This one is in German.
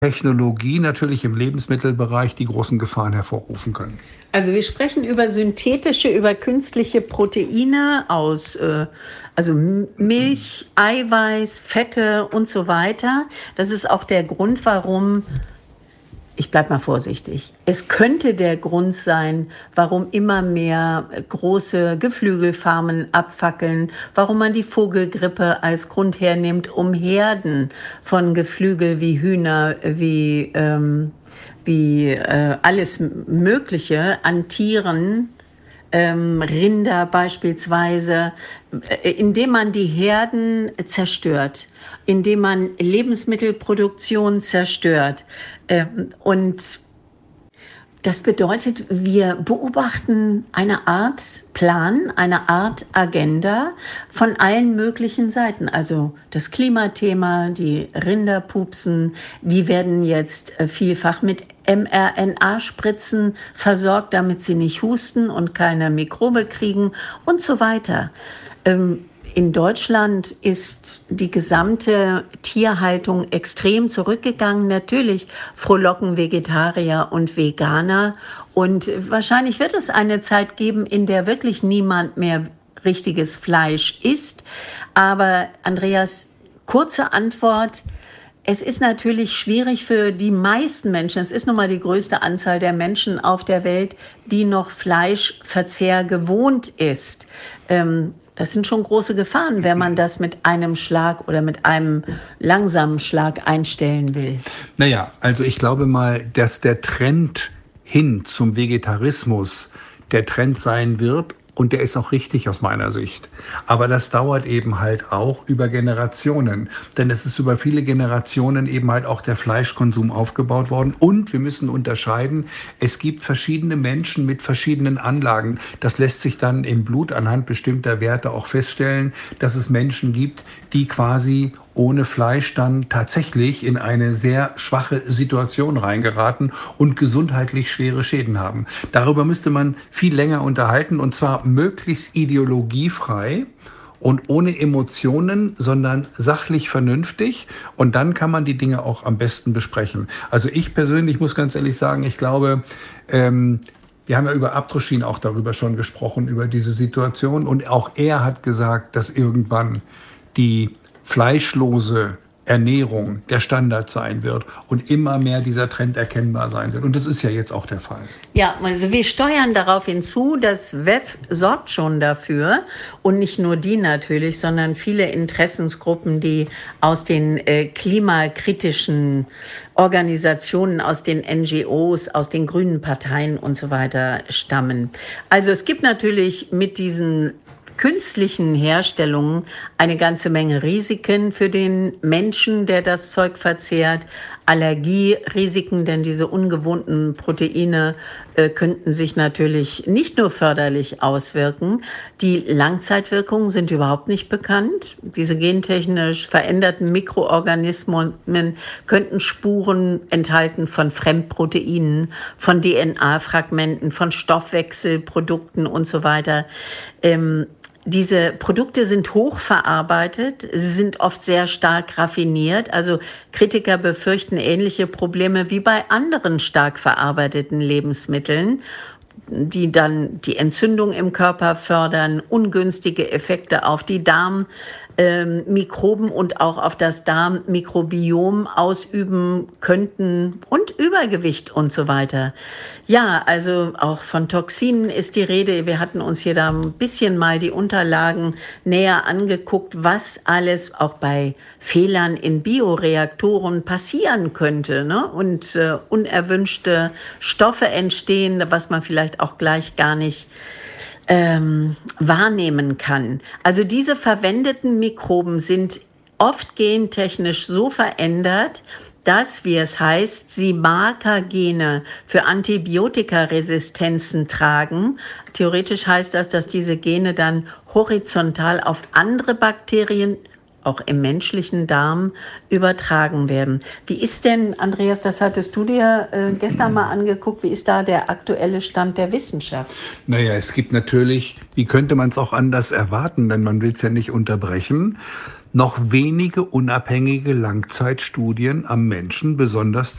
Technologie natürlich im Lebensmittelbereich die großen Gefahren hervorrufen können. Also wir sprechen über synthetische, über künstliche Proteine aus also Milch, Eiweiß, Fette und so weiter. Das ist auch der Grund, warum, ich bleibe mal vorsichtig, es könnte der Grund sein, warum immer mehr große Geflügelfarmen abfackeln, warum man die Vogelgrippe als Grund hernimmt, um Herden von Geflügel wie Hühner, wie alles Mögliche an Tieren, Rinder beispielsweise, indem man die Herden zerstört, indem man Lebensmittelproduktion zerstört. Und das bedeutet, wir beobachten eine Art Plan, eine Art Agenda von allen möglichen Seiten. Also das Klimathema, die Rinderpupsen, die werden jetzt vielfach mit mRNA-Spritzen versorgt, damit sie nicht husten und keine Mikrobe kriegen und so weiter. In Deutschland ist die gesamte Tierhaltung extrem zurückgegangen. Natürlich frohlocken Vegetarier und Veganer. Und wahrscheinlich wird es eine Zeit geben, in der wirklich niemand mehr richtiges Fleisch isst. Aber Andreas, kurze Antwort. Es ist natürlich schwierig für die meisten Menschen, es ist nun mal die größte Anzahl der Menschen auf der Welt, die noch Fleischverzehr gewohnt ist. Das sind schon große Gefahren, wenn man das mit einem Schlag oder mit einem langsamen Schlag einstellen will. Naja, also ich glaube mal, dass der Trend hin zum Vegetarismus der Trend sein wird. Und der ist auch richtig aus meiner Sicht. Aber das dauert eben halt auch über Generationen. Denn es ist über viele Generationen eben halt auch der Fleischkonsum aufgebaut worden. Und wir müssen unterscheiden, es gibt verschiedene Menschen mit verschiedenen Anlagen. Das lässt sich dann im Blut anhand bestimmter Werte auch feststellen, dass es Menschen gibt, die quasi ohne Fleisch dann tatsächlich in eine sehr schwache Situation reingeraten und gesundheitlich schwere Schäden haben. Darüber müsste man viel länger unterhalten, und zwar möglichst ideologiefrei und ohne Emotionen, sondern sachlich vernünftig. Und dann kann man die Dinge auch am besten besprechen. Also ich persönlich muss ganz ehrlich sagen, ich glaube, wir haben ja über Abdroschin auch darüber schon gesprochen, über diese Situation. Und auch er hat gesagt, dass irgendwann die fleischlose Ernährung der Standard sein wird und immer mehr dieser Trend erkennbar sein wird. Und das ist ja jetzt auch der Fall. Ja, also wir steuern darauf hinzu, das WEF sorgt schon dafür, und nicht nur die natürlich, sondern viele Interessensgruppen, die aus den klimakritischen Organisationen, aus den NGOs, aus den grünen Parteien und so weiter stammen. Also es gibt natürlich mit diesen künstlichen Herstellungen eine ganze Menge Risiken für den Menschen, der das Zeug verzehrt. Allergierisiken, denn diese ungewohnten Proteine könnten sich natürlich nicht nur förderlich auswirken. Die Langzeitwirkungen sind überhaupt nicht bekannt. Diese gentechnisch veränderten Mikroorganismen könnten Spuren enthalten von Fremdproteinen, von DNA-Fragmenten, von Stoffwechselprodukten und so weiter. Diese Produkte sind hochverarbeitet, sie sind oft sehr stark raffiniert. Also Kritiker befürchten ähnliche Probleme wie bei anderen stark verarbeiteten Lebensmitteln, die dann die Entzündung im Körper fördern, ungünstige Effekte auf die Darmmikroben und auch auf das Darmmikrobiom ausüben könnten und Übergewicht und so weiter. Ja, also auch von Toxinen ist die Rede. Wir hatten uns hier da ein bisschen mal die Unterlagen näher angeguckt, was alles auch bei Fehlern in Bioreaktoren passieren könnte, ne? Und unerwünschte Stoffe entstehen, was man vielleicht auch gleich gar nicht wahrnehmen kann. Also diese verwendeten Mikroben sind oft gentechnisch so verändert, dass, wie es heißt, sie Markergene für Antibiotikaresistenzen tragen. Theoretisch heißt das, dass diese Gene dann horizontal auf andere Bakterien, auch im menschlichen Darm, übertragen werden. Wie ist denn, Andreas, das hattest du dir gestern mal angeguckt, wie ist da der aktuelle Stand der Wissenschaft? Naja, es gibt natürlich, wie könnte man es auch anders erwarten, denn man will es ja nicht unterbrechen. noch wenige unabhängige Langzeitstudien am Menschen besonders